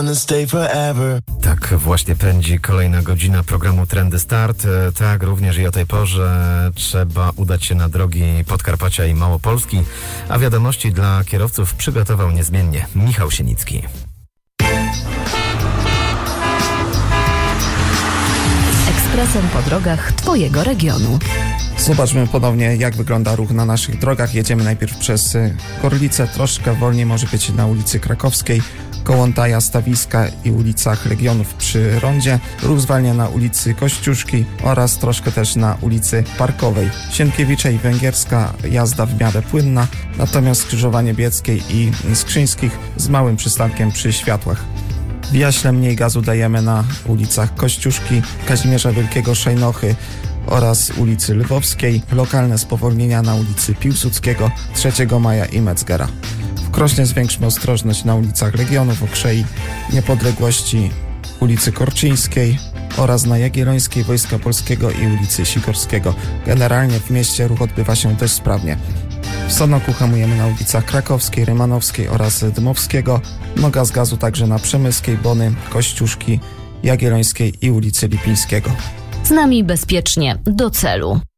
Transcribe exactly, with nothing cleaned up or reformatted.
Tak właśnie pędzi kolejna godzina programu Trendy Start. Tak, również i o tej porze trzeba udać się na drogi Podkarpacia i Małopolski, a wiadomości dla kierowców przygotował niezmiennie Michał Sienicki. Ekspresem po drogach Twojego regionu. Zobaczmy ponownie, jak wygląda ruch na naszych drogach. Jedziemy najpierw przez Gorlice, troszkę wolniej może być na ulicy Krakowskiej, Kołątaja, Stawiska i ulicach Legionów przy rondzie. Ruch zwalnia na ulicy Kościuszki oraz troszkę też na ulicy Parkowej. Sienkiewicza i Węgierska jazda w miarę płynna, natomiast skrzyżowanie Bieckiej i Skrzyńskich z małym przystankiem przy światłach. W Jaśle mniej gazu dajemy na ulicach Kościuszki, Kazimierza Wielkiego, Szejnochy oraz ulicy Lwowskiej. Lokalne spowolnienia na ulicy Piłsudskiego, trzeciego maja i Metzgera. W Krośnie zwiększmy ostrożność na ulicach Legionów, Okrzei, Niepodległości, ulicy Korczyńskiej oraz na Jagiellońskiej, Wojska Polskiego i ulicy Sikorskiego. Generalnie w mieście ruch odbywa się dość sprawnie. W Sanoku hamujemy na ulicach Krakowskiej, Rymanowskiej oraz Dmowskiego. No gaz gazu także na Przemyskiej, Bony, Kościuszki, Jagiellońskiej i ulicy Lipińskiego. Z nami bezpiecznie do celu.